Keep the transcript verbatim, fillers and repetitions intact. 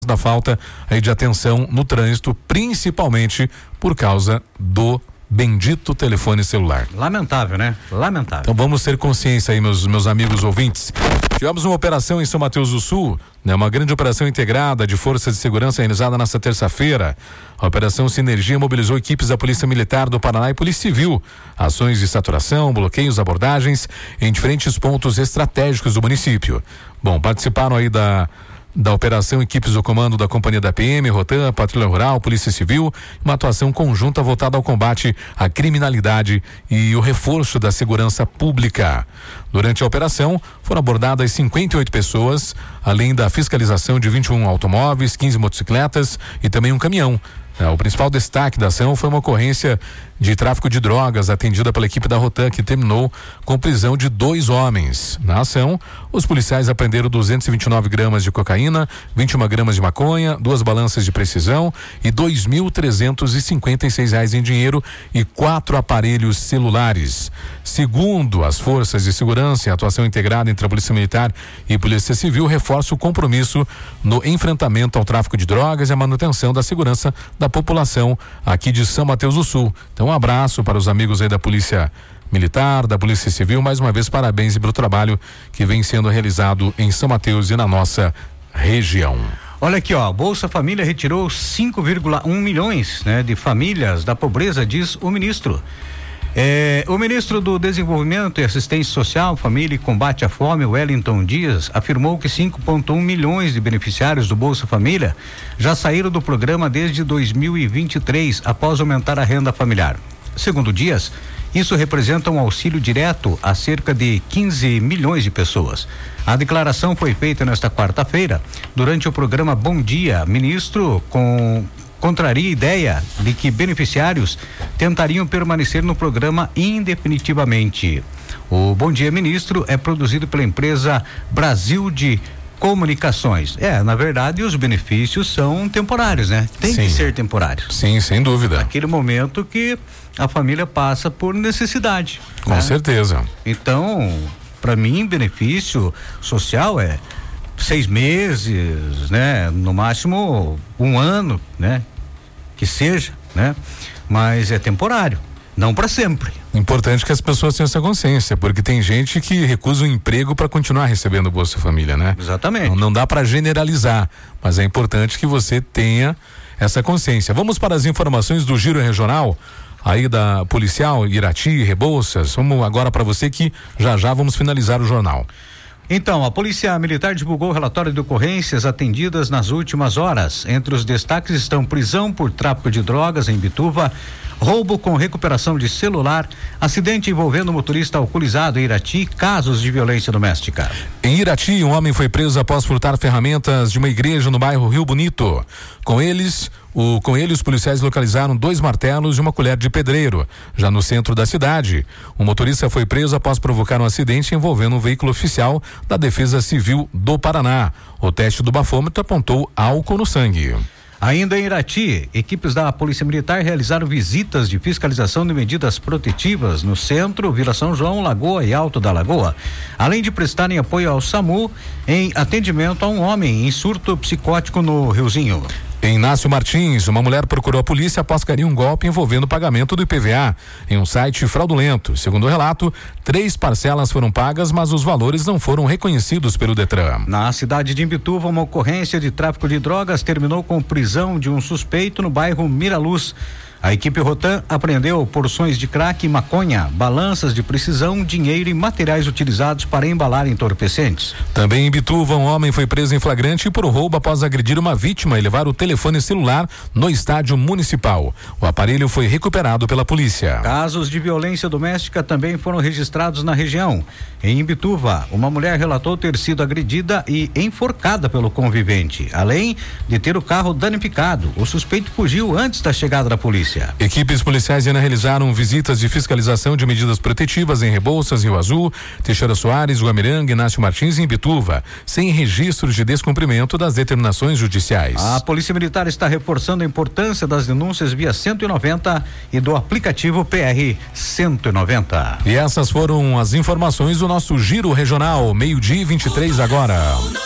da falta aí de atenção no trânsito, principalmente por causa do bendito telefone celular. Lamentável, né? Lamentável. Então vamos ter consciência aí, meus, meus amigos ouvintes. Tivemos uma operação em São Mateus do Sul, né? Uma grande operação integrada de forças de segurança realizada nesta terça-feira. A Operação Sinergia mobilizou equipes da Polícia Militar do Paraná e Polícia Civil. Ações de saturação, bloqueios, abordagens em diferentes pontos estratégicos do município. Bom, participaram aí da Da operação, equipes do comando da Companhia da P M, Rotan, Patrulha Rural, Polícia Civil, uma atuação conjunta voltada ao combate à criminalidade e o reforço da segurança pública. Durante a operação, foram abordadas cinquenta e oito pessoas, além da fiscalização de vinte e um automóveis, quinze motocicletas e também um caminhão. O principal destaque da ação foi uma ocorrência de tráfico de drogas atendida pela equipe da Rotan, que terminou com prisão de dois homens. Na ação, os policiais apreenderam duzentos e vinte e nove gramas de cocaína, vinte e uma gramas de maconha, duas balanças de precisão e dois mil trezentos e cinquenta e seis reais em dinheiro e quatro aparelhos celulares. Segundo as forças de segurança, a atuação integrada entre a Polícia Militar e Polícia Civil reforça o compromisso no enfrentamento ao tráfico de drogas e a manutenção da segurança da população aqui de São Mateus do Sul. Então, um abraço para os amigos aí da Polícia Militar, da Polícia Civil. Mais uma vez, parabéns pelo trabalho que vem sendo realizado em São Mateus e na nossa região. Olha aqui, ó, Bolsa Família retirou cinco vírgula um milhões, né, de famílias da pobreza, diz o ministro. É, o ministro do Desenvolvimento e Assistência Social, Família e Combate à Fome, Wellington Dias, afirmou que cinco vírgula um milhões de beneficiários do Bolsa Família já saíram do programa desde dois mil e vinte e três, após aumentar a renda familiar. Segundo Dias, isso representa um auxílio direto a cerca de quinze milhões de pessoas. A declaração foi feita nesta quarta-feira, durante o programa Bom Dia. Ministro com contraria a ideia de que beneficiários tentariam permanecer no programa indefinitivamente. O Bom Dia Ministro é produzido pela empresa Brasil de Comunicações. É, na verdade, os benefícios são temporários, né? Tem Sim. que ser temporários. Sim, sem dúvida. Naquele momento que a família passa por necessidade. Com né? certeza. Então, para mim, benefício social é seis meses, né? No máximo um ano, né? Que seja, né? Mas é temporário, não para sempre. Importante que as pessoas tenham essa consciência, porque tem gente que recusa o emprego para continuar recebendo o Bolsa Família, né? Exatamente. Não, não dá para generalizar, mas é importante que você tenha essa consciência. Vamos para as informações do Giro Regional, aí da Policial, Irati, Rebouças. Vamos agora para você que já já vamos finalizar o jornal. Então, a Polícia Militar divulgou o relatório de ocorrências atendidas nas últimas horas. Entre os destaques estão prisão por tráfico de drogas em Bituva, roubo com recuperação de celular, acidente envolvendo motorista alcoolizado em Irati, casos de violência doméstica. Em Irati, um homem foi preso após furtar ferramentas de uma igreja no bairro Rio Bonito. Com eles, o, com ele, os policiais localizaram dois martelos e uma colher de pedreiro. Já no centro da cidade, o motorista foi preso após provocar um acidente envolvendo um veículo oficial da Defesa Civil do Paraná. O teste do bafômetro apontou álcool no sangue. Ainda em Irati, equipes da Polícia Militar realizaram visitas de fiscalização de medidas protetivas no centro, Vila São João, Lagoa e Alto da Lagoa, além de prestarem apoio ao SAMU em atendimento a um homem em surto psicótico no Riozinho. Em Inácio Martins, uma mulher procurou a polícia após cair um golpe envolvendo o pagamento do I P V A em um site fraudulento. Segundo o relato, três parcelas foram pagas, mas os valores não foram reconhecidos pelo Detran. Na cidade de Imbituva, uma ocorrência de tráfico de drogas terminou com prisão de um suspeito no bairro Miraluz. A equipe Rotan apreendeu porções de crack e maconha, balanças de precisão, dinheiro e materiais utilizados para embalar entorpecentes. Também em Bituva, um homem foi preso em flagrante por roubo após agredir uma vítima e levar o telefone celular no estádio municipal. O aparelho foi recuperado pela polícia. Casos de violência doméstica também foram registrados na região. Em Imbituva, uma mulher relatou ter sido agredida e enforcada pelo convivente, além de ter o carro danificado. O suspeito fugiu antes da chegada da polícia. Equipes policiais ainda realizaram visitas de fiscalização de medidas protetivas em Rebouças, Rio Azul, Teixeira Soares, Guamiranga, Inácio Martins e Imbituva, sem registro de descumprimento das determinações judiciais. A Polícia Militar está reforçando a importância das denúncias via cento e noventa e do aplicativo P R cento e noventa. E essas foram as informações do nosso Giro Regional, meio-dia e vinte e três agora.